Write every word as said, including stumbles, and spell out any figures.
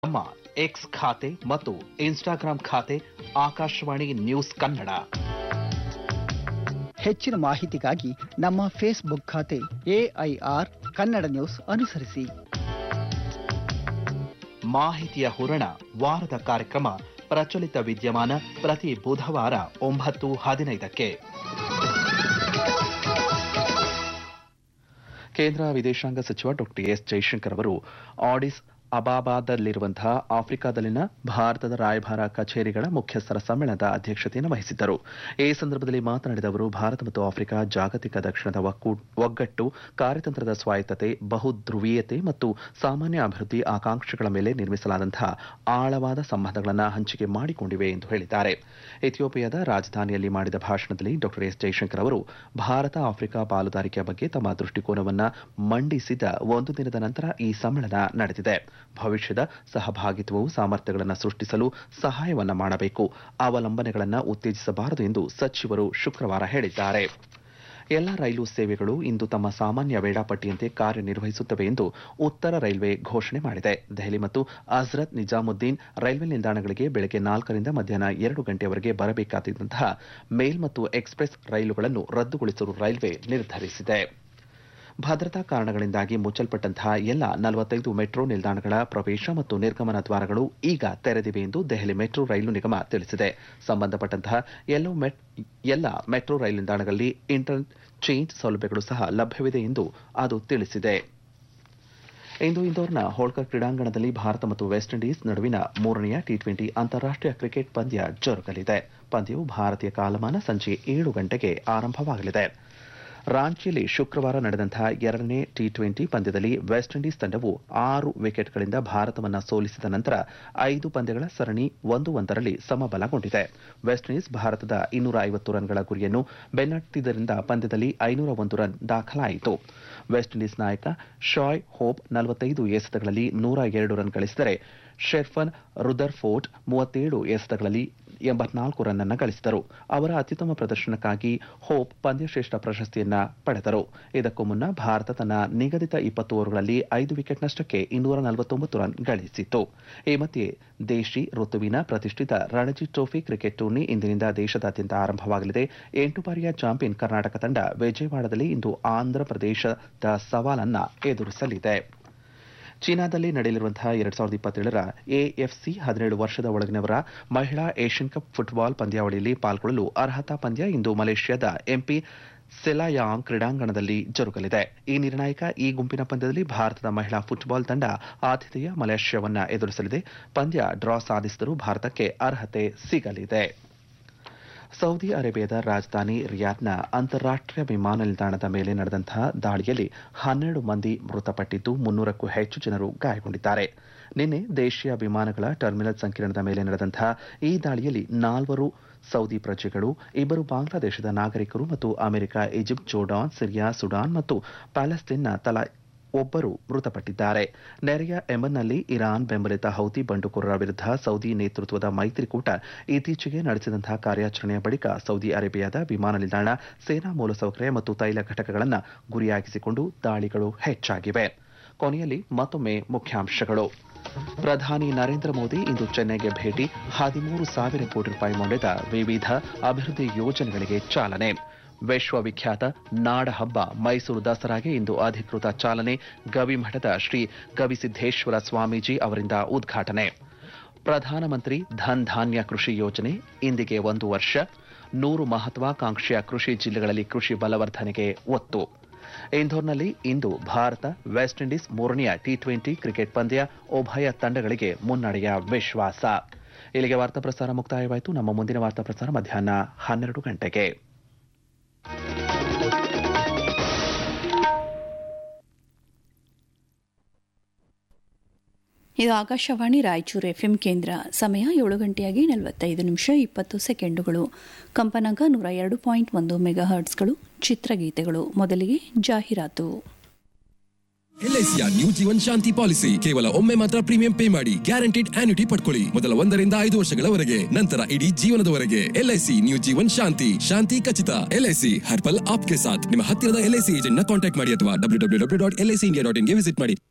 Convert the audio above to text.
ನಮ್ಮ ಎಕ್ಸ್ ಖಾತೆ ಮತ್ತು ಇನ್ಸ್ಟಾಗ್ರಾಂ ಖಾತೆ ಆಕಾಶವಾಣಿ ನ್ಯೂಸ್ ಕನ್ನಡ. ಹೆಚ್ಚಿನ ಮಾಹಿತಿಗಾಗಿ ನಮ್ಮ ಫೇಸ್ಬುಕ್ ಖಾತೆ ಎಐಆರ್ ಕನ್ನಡ ನ್ಯೂಸ್ ಅನುಸರಿಸಿ. ಮಾಹಿತಿಯ ಹೂರಣ ವಾರದ ಕಾರ್ಯಕ್ರಮ ಪ್ರಚಲಿತ ವಿದ್ಯಮಾನ ಪ್ರತಿ ಬುಧವಾರ ಒಂಬತ್ತು ಹದಿನೈದಕ್ಕೆ. ಕೇಂದ್ರ ವಿದೇಶಾಂಗ ಸಚಿವ ಡಾಕ್ಟರ್ ಎಸ್ ಜೈಶಂಕರ್ ಅವರು ಆಡಿಸ್ ಅಬಾಬಾದಲ್ಲಿರುವಂತಹ ಆಫ್ರಿಕಾದಲ್ಲಿನ ಭಾರತದ ರಾಯಭಾರ ಕಚೇರಿಗಳ ಮುಖ್ಯಸ್ಥರ ಸಮ್ಮೇಳನದ ಅಧ್ಯಕ್ಷತೆಯನ್ನು ವಹಿಸಿದ್ದರು. ಈ ಸಂದರ್ಭದಲ್ಲಿ ಮಾತನಾಡಿದ ಅವರು, ಭಾರತ ಮತ್ತು ಆಫ್ರಿಕಾ ಜಾಗತಿಕ ದಕ್ಷಿಣದ ಒಗ್ಗಟ್ಟು, ಕಾರ್ಯತಂತ್ರದ ಸ್ವಾಯತ್ತತೆ, ಬಹುಧ್ರುವೀಯತೆ ಮತ್ತು ಸಾಮಾನ್ಯ ಅಭಿವೃದ್ಧಿ ಆಕಾಂಕ್ಷೆಗಳ ಮೇಲೆ ನಿರ್ಮಿಸಲಾದಂತಹ ಆಳವಾದ ಸಂಬಂಧಗಳನ್ನು ಹಂಚಿಕೆ ಮಾಡಿಕೊಂಡಿವೆ ಎಂದು ಹೇಳಿದ್ದಾರೆ. ಇಥಿಯೋಪಿಯಾದ ರಾಜಧಾನಿಯಲ್ಲಿ ಮಾಡಿದ ಭಾಷಣದಲ್ಲಿ ಡಾಕ್ಟರ್ ಎಸ್ ಜೈಶಂಕರ್ ಅವರು ಭಾರತ ಆಫ್ರಿಕಾ ಪಾಲುದಾರಿಕೆಯ ಬಗ್ಗೆ ತಮ್ಮ ದೃಷ್ಟಿಕೋನವನ್ನು ಮಂಡಿಸಿದ ಒಂದು ದಿನದ ನಂತರ ಈ ಸಮ್ಮೇಳನ ನಡೆದಿದೆ. ಭವಿಷ್ಯದ ಸಹಭಾಗಿತ್ವವು ಸಾಮರ್ಥ್ಯಗಳನ್ನು ಸೃಷ್ಟಿಸಲು ಸಹಾಯವನ್ನ ಮಾಡಬೇಕು, ಅವಲಂಬನೆಗಳನ್ನು ಉತ್ತೇಜಿಸಬಾರದು ಎಂದು ಸಚಿವರು ಶುಕ್ರವಾರ ಹೇಳಿದ್ದಾರೆ. ಎಲ್ಲ ರೈಲು ಸೇವೆಗಳು ಇಂದು ತಮ್ಮ ಸಾಮಾನ್ಯ ವೇಳಾಪಟ್ಟಿಯಂತೆ ಕಾರ್ಯನಿರ್ವಹಿಸುತ್ತವೆ ಎಂದು ಉತ್ತರ ರೈಲ್ವೆ ಘೋಷಣೆ ಮಾಡಿದೆ. ದೆಹಲಿ ಮತ್ತು ಹಜರತ್ ನಿಜಾಮುದ್ದೀನ್ ರೈಲ್ವೆ ನಿಲ್ದಾಣಗಳಿಗೆ ಬೆಳಗ್ಗೆ ನಾಲ್ಕರಿಂದ ಮಧ್ಯಾಹ್ನ ಎರಡು ಗಂಟೆಯವರೆಗೆ ಬರಬೇಕಾದಂತಹ ಮೇಲ್ ಮತ್ತು ಎಕ್ಸ್ಪ್ರೆಸ್ ರೈಲುಗಳನ್ನು ರದ್ದುಗೊಳಿಸಲು ರೈಲ್ವೆ ನಿರ್ಧರಿಸಿದೆ. ಭದ್ರತಾ ಕಾರಣಗಳಿಂದಾಗಿ ಮುಚ್ಚಲ್ಪಟ್ಟಂತಹ ಎಲ್ಲ ನಲವತ್ತೈದು ಮೆಟ್ರೋ ನಿಲ್ದಾಣಗಳ ಪ್ರವೇಶ ಮತ್ತು ನಿರ್ಗಮನ ದ್ವಾರಗಳು ಈಗ ತೆರೆದಿವೆ ಎಂದು ದೆಹಲಿ ಮೆಟ್ರೋ ರೈಲು ನಿಗಮ ತಿಳಿಸಿದೆ. ಸಂಬಂಧಪಟ್ಟಂತಹ ಎಲ್ಲ ಮೆಟ್ರೋ ರೈಲು ನಿಲ್ದಾಣಗಳಲ್ಲಿ ಇಂಟರ್ ಚೇಂಜ್ ಸೌಲಭ್ಯಗಳು ಸಹ ಲಭ್ಯವಿದೆ ಎಂದು ಅದು ತಿಳಿಸಿದೆ. ಇಂದು ಇಂದೋರ್ನ ಹೋಳ್ಕರ್ ಕ್ರೀಡಾಂಗಣದಲ್ಲಿ ಭಾರತ ಮತ್ತು ವೆಸ್ಟ್ ಇಂಡೀಸ್ ನಡುವಿನ ಮೂರನೆಯ ಟಿ ಟ್ವೆಂಟಿ ಅಂತಾರಾಷ್ಟೀಯ ಕ್ರಿಕೆಟ್ ಪಂದ್ಯ ಜರುಗಲಿದೆ. ಪಂದ್ಯವು ಭಾರತೀಯ ಕಾಲಮಾನ ಸಂಜೆ ಏಳು ಗಂಟೆಗೆ ಆರಂಭವಾಗಲಿದೆ. ರಾಂಚಿಯಲ್ಲಿ ಶುಕ್ರವಾರ ನಡೆದಂತಹ ಎರಡನೇ ಟಿ ಟ್ವೆಂಟಿ ಪಂದ್ಯದಲ್ಲಿ ವೆಸ್ಟ್ ಇಂಡೀಸ್ ತಂಡವು ಆರು ವಿಕೆಟ್ಗಳಿಂದ ಭಾರತವನ್ನು ಸೋಲಿಸಿದ ನಂತರ ಐದು ಪಂದ್ಯಗಳ ಸರಣಿ ಒಂದು ಒಂದರಲ್ಲಿ ಸಮಬಲಗೊಂಡಿದೆ. ವೆಸ್ಟ್ ಇಂಡೀಸ್ ಭಾರತದ ಇನ್ನೂರ ಐವತ್ತು ರನ್ಗಳ ಗುರಿಯನ್ನು ಬೆನ್ನಟ್ಟಿದ್ದರಿಂದ ಪಂದ್ಯದಲ್ಲಿ ಐನೂರ ಒಂದು ರನ್ ದಾಖಲಾಯಿತು. ವೆಸ್ಟ್ ಇಂಡೀಸ್ ನಾಯಕ ಶಾಯ್ ಹೋಪ್ ನಲವತ್ತೈದು ಎಸೆತಗಳಲ್ಲಿ ನೂರ ಎರಡು ರನ್ ಗಳಿಸಿದರೆ ಶೆರ್ಫನ್ ರುದರ್ಫೋರ್ಡ್ ಮೂವತ್ತೇಳು ಎಸೆತಗಳಲ್ಲಿ ಎಂಬತ್ನಾಲ್ಕು ರನ್ ಅನ್ನು ಗಳಿಸಿದರು. ಅವರ ಅತ್ಯುತ್ತಮ ಪ್ರದರ್ಶನಕ್ಕಾಗಿ ಹೋಪ್ ಪಂದ್ಯಶ್ರೇಷ್ಠ ಪ್ರಶಸ್ತಿಯನ್ನ ಪಡೆದರು. ಇದಕ್ಕೂ ಮುನ್ನ ಭಾರತ ತನ್ನ ನಿಗದಿತ ಇಪ್ಪತ್ತು ಓವರ್ಗಳಲ್ಲಿ ಐದು ವಿಕೆಟ್ ನಷ್ಟಕ್ಕೆ ಇನ್ನೂರ ನಲವತ್ತೊಂಬತ್ತು ರನ್ ಗಳಿಸಿತು. ಈ ಮಧ್ಯೆ ದೇಶಿ ಋತುವಿನ ಪ್ರತಿಷ್ಠಿತ ರಣಜಿ ಟ್ರೋಫಿ ಕ್ರಿಕೆಟ್ ಟೂರ್ನಿ ಇಂದಿನಿಂದ ದೇಶದಾದ್ಯಂತ ಆರಂಭವಾಗಲಿದೆ. ಎಂಟು ಬಾರಿಯ ಚಾಂಪಿಯನ್ ಕರ್ನಾಟಕ ತಂಡ ವಿಜಯವಾಡದಲ್ಲಿ ಇಂದು ಆಂಧ್ರಪ್ರದೇಶದ ಸವಾಲನ್ನ ಎದುರಿಸಲಿದೆ. ಚೀನಾದಲ್ಲಿ ನಡೆಯಲಿರುವಂತಹ ಎರಡ್ ಸಾವಿರದ ಇಪ್ಪತ್ತೇಳರ ಎಎಫ್ಸಿ ಹದಿನೇಳು ವರ್ಷದ ಒಳಗಿನವರ ಮಹಿಳಾ ಏಷ್ಯನ್ ಕಪ್ ಫುಟ್ಬಾಲ್ ಪಂದ್ಯಾವಳಿಯಲ್ಲಿ ಪಾಲ್ಗೊಳ್ಳಲು ಅರ್ಹತಾ ಪಂದ್ಯ ಇಂದು ಮಲೇಷ್ಯಾದ ಎಂಪಿ ಸೆಲಾಯಾಂಗ್ ಕ್ರೀಡಾಂಗಣದಲ್ಲಿ ಜರುಗಲಿದೆ. ಈ ನಿರ್ಣಾಯಕ ಈ ಗುಂಪಿನ ಪಂದ್ಯದಲ್ಲಿ ಭಾರತದ ಮಹಿಳಾ ಫುಟ್ಬಾಲ್ ತಂಡ ಆತಿಥೇಯ ಮಲೇಷ್ಯಾವನ್ನು ಎದುರಿಸಲಿದೆ. ಪಂದ್ಯ ಡ್ರಾ ಸಾಧಿಸಿದರೂ ಭಾರತಕ್ಕೆ ಅರ್ಹತೆ ಸಿಗಲಿದೆ. ಸೌದಿ ಅರೇಬಿಯಾದ ರಾಜಧಾನಿ ರಿಯಾದ್ನ ಅಂತಾರಾಷ್ಟೀಯ ವಿಮಾನ ನಿಲ್ದಾಣದ ಮೇಲೆ ನಡೆದಂತಹ ದಾಳಿಯಲ್ಲಿ ಹನ್ನೆರಡು ಮಂದಿ ಮೃತಪಟ್ಟಿದ್ದು ಮುನ್ನೂರಕ್ಕೂ ಹೆಚ್ಚು ಜನರು ಗಾಯಗೊಂಡಿದ್ದಾರೆ. ನಿನ್ನೆ ದೇಶೀಯ ವಿಮಾನಗಳ ಟರ್ಮಿನಲ್ ಸಂಕೀರ್ಣದ ಮೇಲೆ ನಡೆದಂತಹ ಈ ದಾಳಿಯಲ್ಲಿ ನಾಲ್ವರು ಸೌದಿ ಪ್ರಜೆಗಳು, ಇಬ್ಬರು ಬಾಂಗ್ಲಾದೇಶದ ನಾಗರಿಕರು ಮತ್ತು America, Egypt, Jordan, Syria, Sudan ಮತ್ತು ಪ್ಯಾಲೆಸ್ತೇನ್ನ ತಲಾ ಒಬ್ಬರು ಮೃತಪಟ್ಟಿದ್ದಾರೆ. ನೆರೆಯ ಯೆಮೆನ್ನಲ್ಲಿ ಇರಾನ್ ಬೆಂಬಲಿತ ಹೌತಿ ಬಂಡುಕೋರರ ವಿರುದ್ಧ ಸೌದಿ ನೇತೃತ್ವದ ಮೈತ್ರಿಕೂಟ ಇತ್ತೀಚೆಗೆ ನಡೆಸಿದಂತಹ ಕಾರ್ಯಾಚರಣೆಯ ಬಳಿಕ ಸೌದಿ ಅರೇಬಿಯಾದ ವಿಮಾನ ನಿಲ್ದಾಣ, ಸೇನಾ ಮೂಲಸೌಕರ್ಯ ಮತ್ತು ತೈಲ ಘಟಕಗಳನ್ನು ಗುರಿಯಾಗಿಸಿಕೊಂಡು ದಾಳಿಗಳು ಹೆಚ್ಚಾಗಿವೆ. ಕೊನೆಯಲ್ಲಿ ಮತ್ತೊಮ್ಮೆ ಮುಖ್ಯಾಂಶಗಳು. ಪ್ರಧಾನಿ ನರೇಂದ್ರ ಮೋದಿ ಇಂದು ಚೆನ್ನೈಗೆ ಭೇಟಿ, ಹದಿಮೂರು ಸಾವಿರ ಕೋಟಿ ರೂಪಾಯಿ ಮೌಲ್ಯದ ವಿವಿಧ ಅಭಿವೃದ್ಧಿ ಯೋಜನೆಗಳಿಗೆ ಚಾಲನೆ. ವಿಶ್ವವಿಖ್ಯಾತ ನಾಡಹಬ್ಬ ಮೈಸೂರು ದಸರಾಗೆ ಇಂದು ಅಧಿಕೃತ ಚಾಲನೆ. ಗವಿಮಠದ ಶ್ರೀ ಗವಿಸಿದ್ದೇಶ್ವರ ಸ್ವಾಮೀಜಿ ಅವರಿಂದ ಉದ್ಘಾಟನೆ. ಪ್ರಧಾನಮಂತ್ರಿ ಧನ್ ಧಾನ್ಯ ಕೃಷಿ ಯೋಜನೆ ಇಂದಿಗೆ ಒಂದು ವರ್ಷ. ನೂರು ಮಹತ್ವಾಕಾಂಕ್ಷೆಯ ಕೃಷಿ ಜಿಲ್ಲೆಗಳಲ್ಲಿ ಕೃಷಿ ಬಲವರ್ಧನೆಗೆ ಒತ್ತು. ಇಂದೋರ್ನಲ್ಲಿ ಇಂದು ಭಾರತ ವೆಸ್ಟ್ ಇಂಡೀಸ್ ಮೂರನೆಯ ಟಿ ಟ್ವೆಂಟಿ ಕ್ರಿಕೆಟ್ ಪಂದ್ಯ, ಉಭಯ ತಂಡಗಳಿಗೆ ಮುನ್ನಡೆಯ ವಿಶ್ವಾಸ. ಇಲ್ಲಿಗೆ ವಾರ್ತಾ ಪ್ರಸಾರ ಮುಕ್ತಾಯವಾಯಿತು. ನಮ್ಮ ಮುಂದಿನ ವಾರ್ತಾ ಪ್ರಸಾರ ಮಧ್ಯಾಹ್ನ ಹನ್ನೆರಡು ಗಂಟೆಗೆ. ಇದು ಆಕಾಶವಾಣಿ ರಾಯಚೂರು ಎಫ್ಎಂ ಕೇಂದ್ರ. ಸಮಯ ಏಳು ಗಂಟೆಯಾಗಿ ನಲವತ್ತೈದು ನಿಮಿಷ ಇಪ್ಪತ್ತು ಸೆಕೆಂಡುಗಳು. ಕಂಪನಾಂಕ ನೂರ ಎರಡು ಪಾಯಿಂಟ್ ಒಂದು ಮೆಗಾ ಹರ್ಟ್ಸ್ಗಳು. ಚಿತ್ರಗೀತೆಗಳು. ಮೊದಲಿಗೆ ಜಾಹೀರಾತು. ಎಲ್ಐಸಿಯ ನ್ಯೂ ಜೀವನ್ ಶಾಂತಿ ಪಾಲಿಸಿ ಕೇವಲ ಒಮ್ಮೆ ಮಾತ್ರ ಪ್ರೀಮಿಯಂ ಪೇ ಮಾಡಿ ಗ್ಯಾರಂಟಿಡ್ ಆನ್ಯುಟಿ ಪಡ್ಕೊಳ್ಳಿ. ಮೊದಲ ಒಂದರಿಂದ ಐದು ವರ್ಷಗಳವರೆಗೆ, ನಂತರ ಇಡೀ ಜೀವನದವರೆಗೆ. ಎಲ್ಐಸಿ ನ್ಯೂ ಜೀವನ್ ಶಾಂತಿ, ಶಾಂತಿ ಖಚಿತ. ಎಲ್ಐಸಿ ಹರ್ ಪಲ್ ಆಪ್ಕೆ ಸಾಥ್. ನಿಮ್ಮ ಹತ್ತಿರದ ಎಲ್ಐಸಿ ಏಜೆಂಟ್ ನ ಕಾಂಟ್ಯಾಕ್ಟ್ ಮಾಡಿ ಅಥವಾ W W W dot L I C India dot in ಗೆ ವಿಸಿಟ್ ಮಾಡಿ.